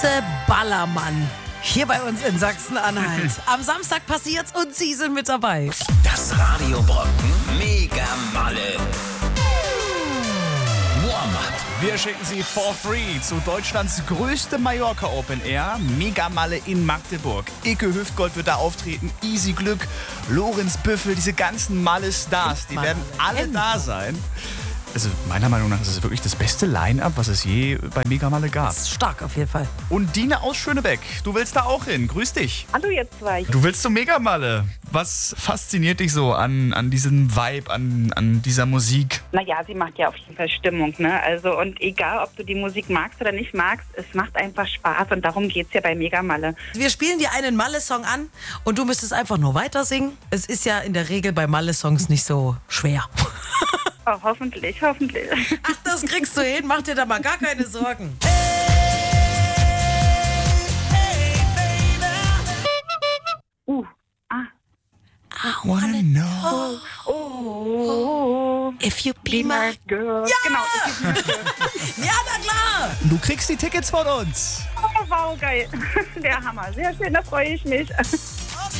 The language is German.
große Ballermann. Hier bei uns in Sachsen-Anhalt. Am Samstag passiert's und Sie sind mit dabei. Das Radio Brocken Mega Malle. Warm-up. Wir schicken Sie for free zu Deutschlands größte Mallorca Open Air, Mega Malle in Magdeburg. Icke Hüftgold wird da auftreten, Easy Glück, Lorenz Büffel, diese ganzen Malle-Stars, die werden alle da sein. Also meiner Meinung nach ist es wirklich das beste Line-Up, was es je bei Mega Malle gab. Das ist stark auf jeden Fall. Und Dina aus Schönebeck, du willst da auch hin. Grüß dich. Hallo ihr zwei. Du willst zum Mega Malle. Was fasziniert dich so an diesem Vibe, an dieser Musik? Naja, sie macht ja auf jeden Fall Stimmung, ne? Also und egal, ob du die Musik magst oder nicht magst, es macht einfach Spaß und darum geht's ja bei Mega Malle. Wir spielen dir einen Malle-Song an und du müsstest einfach nur weiter singen. Es ist ja in der Regel bei Malle-Songs nicht so schwer. Oh, hoffentlich. Ach, das kriegst du hin, mach dir da mal gar keine Sorgen. I wanna know if you be my Girl. Ja! Genau. Ja, na klar! Du kriegst die Tickets von uns. Oh, wow, geil. Der Hammer. Sehr schön, da freue ich mich.